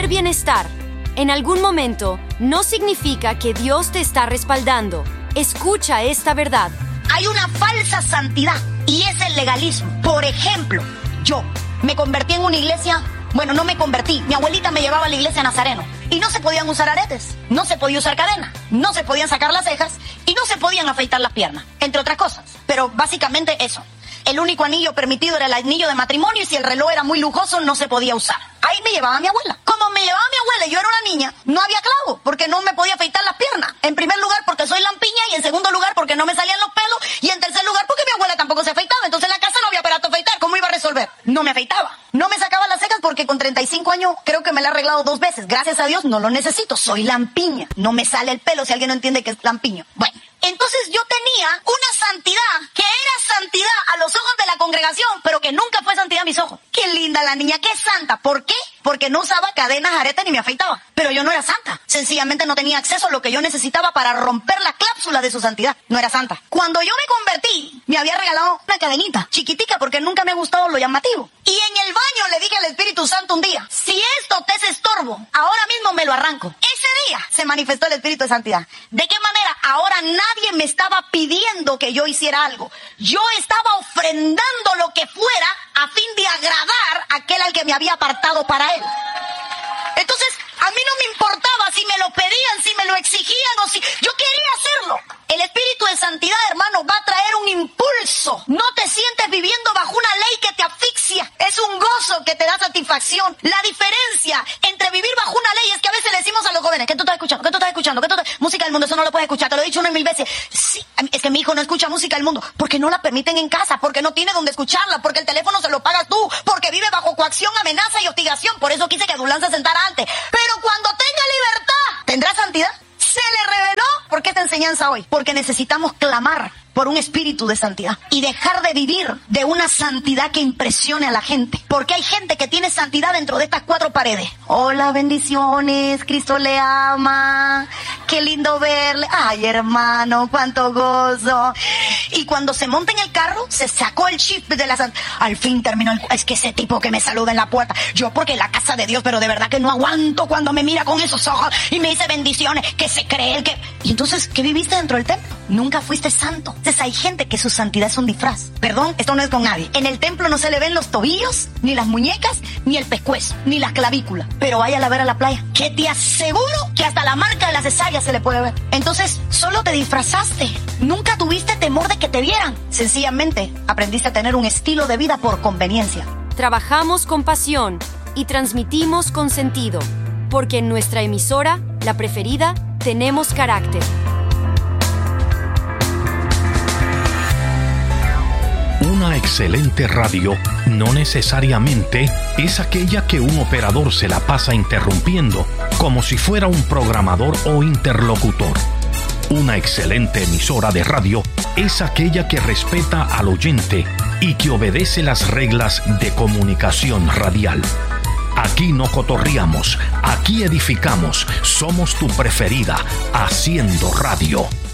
tener bienestar en algún momento no significa que Dios te está respaldando. Escucha esta verdad. Hay una falsa santidad y es el legalismo. Por ejemplo, yo me convertí en una iglesia. Bueno, no me convertí. Mi abuelita me llevaba a la iglesia Nazareno. Y no se podían usar aretes, no se podía usar cadena, no se podían sacar las cejas y no se podían afeitar las piernas, entre otras cosas. Pero básicamente eso. El único anillo permitido era el anillo de matrimonio y si el reloj era muy lujoso no se podía usar. Ahí me llevaba mi abuela. Como me llevaba mi abuela y yo era una niña, no había clavo porque no me podía afeitar las piernas. En primer lugar porque soy lampiña y en segundo lugar porque no me salían los pelos y en tercer lugar porque mi abuela tampoco se afeitaba. Entonces en la casa no había aparato de afeitar. ¿Cómo iba a resolver? No me afeitaba. No me sacaba las cejas porque con 35 años creo que me la he arreglado 2 veces. Gracias a Dios no lo necesito. Soy lampiña. No me sale el pelo si alguien no entiende que es lampiño. Bueno, entonces yo tenía una santidad que era santidad a los ojos de la congregación, pero que nunca fue santidad a mis ojos. Qué linda la niña, qué santa. ¿Por qué? Porque no usaba cadenas, aretes ni me afeitaba. Pero yo no era santa. Sencillamente no tenía acceso a lo que yo necesitaba para romper la cláusula de su santidad. No era santa. Cuando yo me convertí, me había regalado una cadenita chiquitica porque nunca me ha gustado lo llamativo. Y en el baño le dije al Espíritu Santo un día, si esto te es estorbo, ahora mismo me lo arranco. Ese día se manifestó el Espíritu de Santidad. ¿De qué manera? Ahora nadie me estaba pidiendo que yo hiciera algo. Yo estaba ofrendando lo que fuera a fin de agradar a aquel al que me había apartado para él. Entonces, a mí no me importaba si me lo pedían, si me lo exigían o si... Yo quería hacerlo. El Espíritu de Santidad, hermano, va a traer un impulso. No te sientes viviendo bajo una ley que te asfixia. Es un gozo que te da satisfacción. La diferencia entre vivir bajo una ley es que a veces le decimos a los jóvenes, ¿qué tú estás escuchando? ¿Qué tú estás escuchando? Música del mundo, eso no lo puedes escuchar. Te lo he dicho 1,000 veces. Sí, es que mi hijo no escucha música del mundo. Porque no la permiten en casa, porque no tiene donde escucharla, porque el teléfono se lo pagas tú, porque vive bajo coacción, amenaza y hostigación. Por eso quise que Adulán se sentara antes. Pero cuando tenga libertad, ¿tendrá santidad? Se le reveló. ¿Por qué esta enseñanza hoy? Porque necesitamos clamar por un espíritu de santidad y dejar de vivir de una santidad que impresione a la gente. Porque hay gente que tiene santidad dentro de estas 4 paredes. Hola, bendiciones, Cristo le ama, qué lindo verle. Ay, hermano, cuánto gozo. Y cuando se monta en el carro, se sacó el chip de la santidad. Al fin terminó es que ese tipo que me saluda en la puerta. Yo porque la casa de Dios, pero de verdad que no aguanto cuando me mira con esos ojos y me dice bendiciones, que se cree el que... Y entonces, ¿qué viviste dentro del templo? Nunca fuiste santo. Entonces hay gente que su santidad es un disfraz. Perdón, esto no es con nadie. En el templo no se le ven los tobillos, ni las muñecas, ni el pescuezo, ni las clavículas. Pero vaya a ver a la playa, que te aseguro que hasta la marca de la cesárea se le puede ver. Entonces, solo te disfrazaste. Nunca tuviste temor de que te vieran. Sencillamente, aprendiste a tener un estilo de vida por conveniencia. Trabajamos con pasión y transmitimos con sentido. Porque en nuestra emisora, la preferida, tenemos carácter. Una excelente radio no necesariamente es aquella que un operador se la pasa interrumpiendo como si fuera un programador o interlocutor. Una excelente emisora de radio es aquella que respeta al oyente y que obedece las reglas de comunicación radial. Aquí no cotorreamos, aquí edificamos, somos tu preferida, haciendo radio.